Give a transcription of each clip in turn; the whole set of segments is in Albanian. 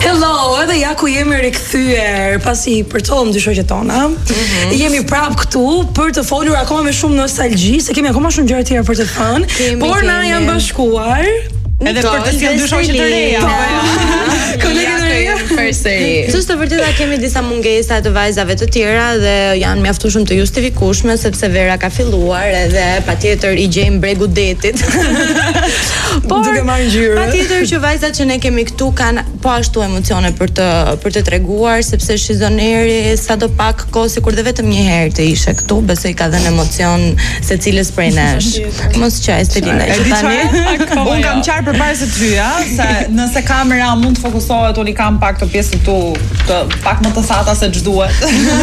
Hello, edhe ja ku jemi rikthyer pasi përcollëm dy shoqet tona. Jemi prap këtu për të folur akoma me shumë nostalgji, se kemi akoma shumë gjëra të tjera për të thënë, por na janë bashkuar edhe për të sjellë dy shoqe të reja. Kolegë të reja përsëri. Të vërteta kemi disa mungesa të vajzave të tjera dhe janë mjaftueshëm të justifikueshme sepse vera ka filluar edhe patjetër i gjejmë bregu detit. Por duke marrë ngjyrë. Patjetër që vajzat që ne kemi këtu kanë po ashtu emocione për të treguar sepse shizoneri sadopak kohë sikur dhe vetëm një herë të ishe këtu, besoj ka dhënë emocion secilës prej nesh. Mos qaj Stelina që tani. Unë kam qarë përpara se ty, se nëse kamera mund të fokusohet, unë i kam pak të pjesë të pak më të thata se ç'duhet.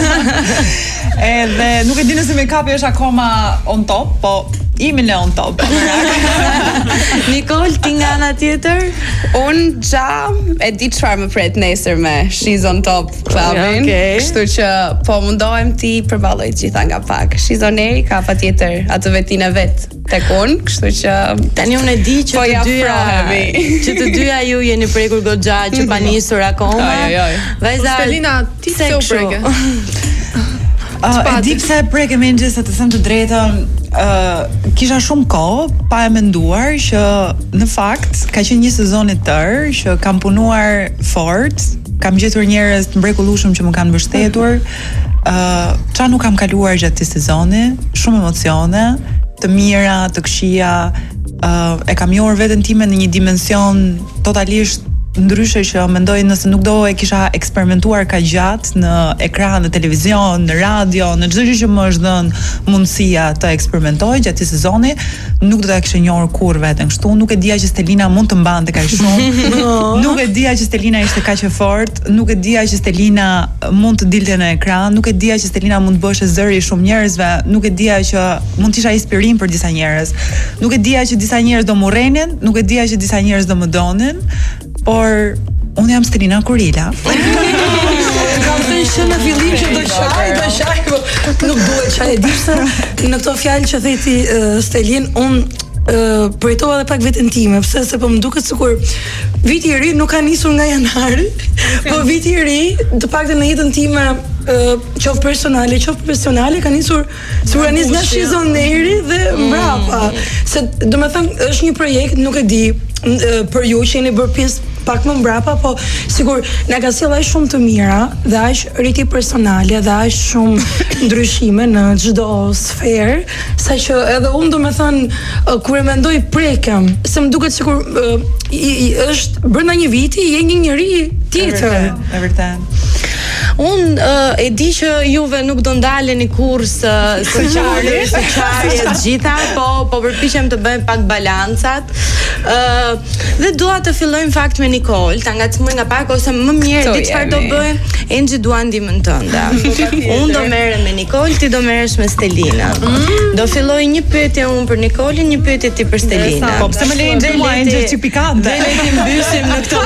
Edhe nuk e di nëse make-upi është akoma on top, po imi në on top. Nicole, ti nga ana tjetër? Unë e di çfarë më pret nesër me She's on Top Clubin. Kështu që po mundohem ti përballoj gjitha nga pak. Shizoneri ka patjetër atë vetin e vet tek unë, kështu që tani unë e di që të dyja ju jeni prekur goxha që pa nisur akoma. Vajza Stelina, ti se u preke? E di pse e preke me një se të them të drejtën, kisha shumë kohë pa e menduar që në fakt ka qenë një sezon i tërë që kam punuar fort, kam gjetur njerëz të mrekullueshëm që më kanë mbështetur. Qa nuk kam kaluar gjatë këtij sezoni, shumë emocione të mira, të këqija, e kam njohur veten time në një dimension totalisht ndryshe që mendoj nëse nuk do e kisha eksperimentuar ka gjatë në ekran, në televizion, në radio, në çdo gjë që më është dhënë mundësia të eksperimentoj gjatë këtij sezoni, nuk do ta kisha njohur kurrë veten kështu, nuk e dija që Stelina mund të mbante kaq shumë. Nuk e dija që Stelina ishte kaq e fortë, nuk e dija që Stelina mund të dilte në ekran, nuk e dija që Stelina mund të bëhej zëri i shumë njerëzve, nuk e dija që mund të isha inspirim për disa njerëz. Nuk e dija që disa njerëz do më urrejnin, nuk e dija që disa njerëz do më donin. Por unë jam Stelina Kurila. Kam thënë që në fillim që do qaj, nuk duhet qaj. E di se në këto fjalë që theti Stelin, unë përjetova edhe pak veten time, pse se po më duket sikur viti i ri nuk ka nisur nga janari, po viti i ri, të paktën në jetën time, qoftë personale, qoftë profesionale, ka nisur sigurisht nga shizoneri dhe mbrapa. Se domethënë është një projekt, nuk e di për ju që jeni bërë pjesë pak më mbrapa, po sigur na ka sjellë aq shumë të mira dhe aq rritje personale dhe aq shumë ndryshime në çdo sferë, saqë edhe unë domethënë kur e mendoj prekem, se më duket sikur është brenda një viti je një njeri tjetër. E vërtet. Unë e di që juve nuk do ndaleni kurrë së qarje të gjitha, po përpiqem të bëjmë pak balancat. Dhe dua të fillojmë fakt me Nicole, ta ngacmoj nga pak ose më mirë di çfarë do bëjmë. Enxhi dua ndihmën tënde. Unë do merrem me Nicole, ti do merresh me Stelina. Do filloj një pyetje unë për Nicolin, një pyetje ti për Stelina. Po pse më lejnë mua enxhi që pikante. Ne ti mbysim në këtë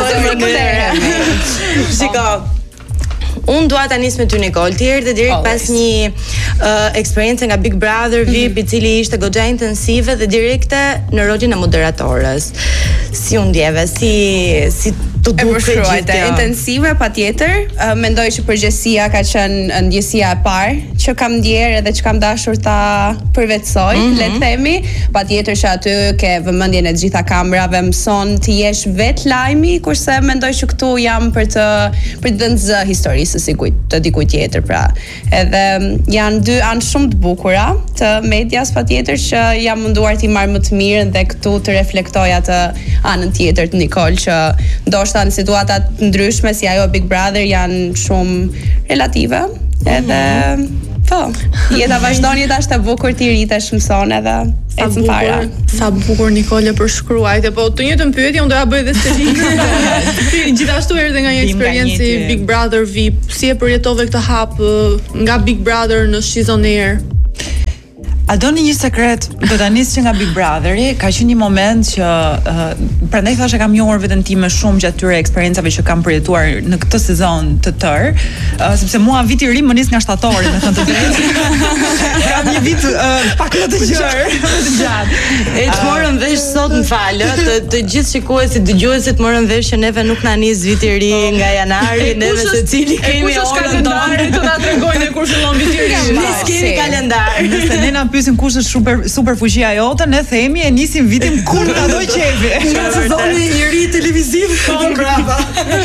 mënyrë. Shiko. Unë dua ta nis me ty Nicole. Ti erdhe direkt pas një eksperiencë nga Big Brother VIP, i cili ishte goxha intensive dhe direkte në rolin e moderatorës. Si u ndjeve? Si të duket intensive patjetër. Mendoj që përgjegjësia ka qenë ndjesia e parë që kam ndjer edhe që kam dashur ta përvetsoj, le të themi. Patjetër që aty ke vëmendjen e të gjitha kamerave, mëson të jesh vetë lajmi, kurse mendoj që këtu jam për të dhënë zë historisë të dikujt tjetër, pra. Edhe janë dy anë shumë të bukura të medias patjetër që jam munduar t'i marr më të mirën dhe këtu të reflektoj atë anën tjetër të Nicole që ndoshta në situata të ndryshme si ajo Big Brother janë shumë relative. Edhe po, jeta vazhdon, jeta është e bukur, ti rritesh, mëson edhe ecën para. Sa bukur Nicole për shkruajtje, po të njëjtën pyetje unë doja bëj edhe Stelina. Ti gjithashtu erdhe nga një eksperiencë Big Brother VIP, si e përjetove këtë hap nga Big Brother në shizoner? A doni një sekret, do ta nis që nga Big Brotheri, ka qenë një moment që prandaj thashë kam njohur veten time shumë gjatë tyre eksperiencave që kam përjetuar në këtë sezon të tërë, sepse mua viti i ri më nis nga shtatori, me thënë të drejtë. Kam një vit pak më të gjerë, më të gjatë. E të morën vesh sot në falë, të gjithë shikuesit, dëgjuesit morën vesh që neve nuk na nis viti i ri nga janari, neve secili kemi orën tonë të na tregojnë kur fillon viti i ri. Ne kemi kalendar. Nëse ne na pyesin kush është super fuqia jote, ne themi e nisim vitin kur na do qefi. Nga sezoni i ri televiziv. Brava.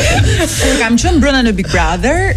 Kam qenë brenda në Big Brother,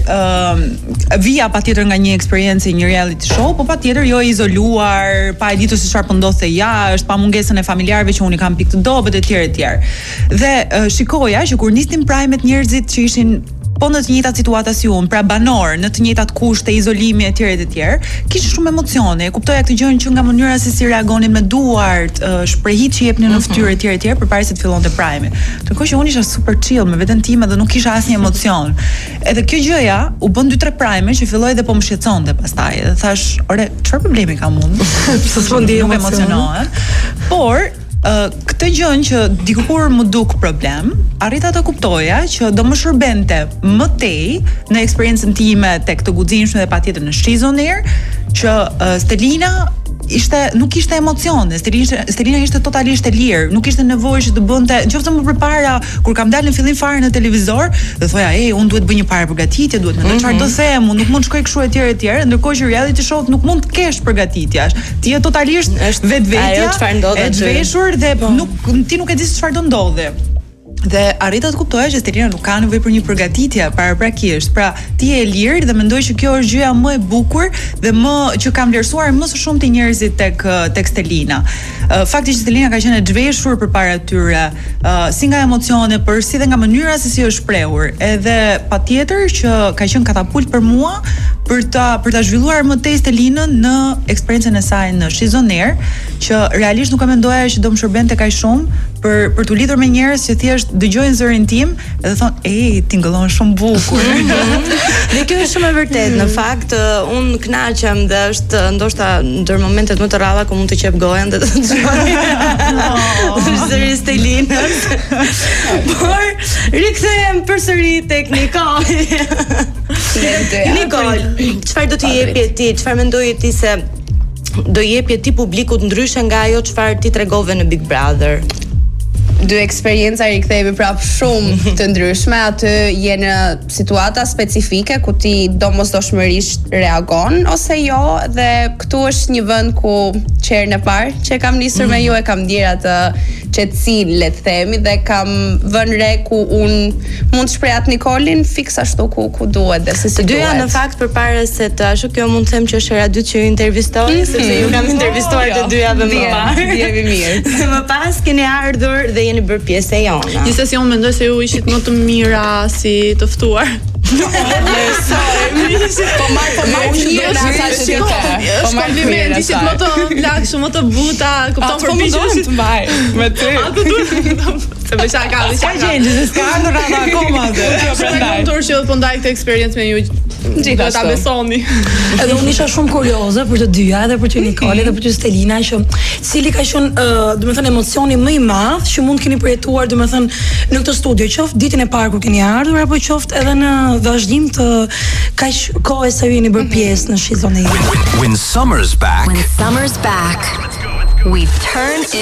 vija patjetër nga një eksperiencë, një reality show, po patjetër jo e izoluar, pa e ditur se çfarë po ndodhte jashtë, pa mungesën e familjarëve që unë kam pikë të dobët e tjerë e tjerë. Dhe shikoja që kur nisnin Prime-et njerëzit që ishin po në të njëjtat situata si unë, pra banor, në të njëjtat kushte, izolimi e tjerë, kishin shumë emocione. E kuptoja këtë gjë që nga mënyra se si reagonin me duart, shprehit që jepnin në fytyrë e tjerë përpara se të fillonte Prime. Ndërkohë që unë isha super chill me veten time dhe nuk kisha asnjë emocion. Edhe kjo gjëja u bën 2-3 Prime që filloi dhe po më shqetësonte pastaj. Dhe thash, "Ore, çfarë problemi kam unë?" Pse s'po ndjej emocionohem. Por këtë gjën që dikur më duk problem, arrita të kuptoja që do më shërbente më tej në eksperiencën time tek të guximshme dhe patjetër në Shizonir, që Stelina nuk kishte emocione. Stelina ishte totalisht e lirë, nuk kishte nevojë që të bënte, nëse më përpara kur kam dalë në fillim fare në televizor, dhe thoja, unë duhet bëj një parë përgatitje, duhet mendoj çfarë do them, unë nuk mund shkoj kështu etj, ndërkohë që reality show nuk mund të kesh përgatitjesh. Ti je totalisht vetvetja, e zhveshur dhe ti nuk e di se çfarë do ndodhi. Dhe arrita të kuptoja që Stelina nuk ka nevojë për një përgatitje paraprakisht. Pra, ti je e lirë dhe mendoj që kjo është gjëja më e bukur dhe që kam vlerësuar më së shumti njerëzit tek Stelina. Fakti që Stelina ka qenë e zhveshur përpara tyre, si nga emocione, por si dhe nga mënyra se si është shprehur. Edhe patjetër që ka qenë katapult për mua për ta zhvilluar më tej Stelinën në eksperiencën e saj në Shizoner, që realisht nuk e mendoja që do më shërbente kaq shumë për të lidhur me njerëz që thjesht dëgjojnë zërin tim dhe thonë, ti ngëllon shumë bukur. Dhe kjo është shumë e vërtetë. Në fakt, unë kënaqem dhe është ndoshta ndër momentet më të rralla ku mund të qep gojen dhe të dëgjoj zëri Stelinës. Por rikthehem përsëri tek Nikol. Nikol, çfarë do t'i jepje ti? Çfarë mendoje ti se do jepje ti publikut ndryshe nga ajo çfarë ti tregove në Big Brother? Dy eksperienca rikthehemi prap shumë të ndryshme, aty je në situata specifike ku ti domosdoshmërisht reagon ose jo, dhe këtu është një vend ku çerën e parë që kam nisur me ju e kam ndier atë qetësinë, le të themi, dhe kam vënë re ku un mund të shpreh atë Nikolin fiks ashtu ku duhet dhe si duhet. Dyja në fakt përpara se të ashtu kjo mund të them që është era dytë që ju intervistoj, sepse ju kam intervistuar të dyjave më parë. Jemi mirë. Më pas keni ardhur dhe jeni bërë pjesë e jona. Gjithsesi unë mendoj se ju ishit më të mira si të ftuar. Po marr një sa që po kompliment, ishit më të lakshëm, më të buta, kupton përpiqesh të mbaj me ty. Se më shaka, Ka gjendje, se s'ka ardhur ata akoma atë. Prandaj më turshi po ndaj këtë eksperiencë me ju. Gjithashtu ta besoni. Edhe unë isha shumë kurioze për të dyja, edhe për ty Nikol, edhe për ty Stelina, që cili ka qenë, domethënë emocioni më i madh që mund keni përjetuar, domethënë në këtë studio, qoftë ditën e parë kur keni ardhur apo qoftë edhe në vazhdim të kaq kohë sa jeni bërë pjesë në Shizoner. When summer's back, we turn it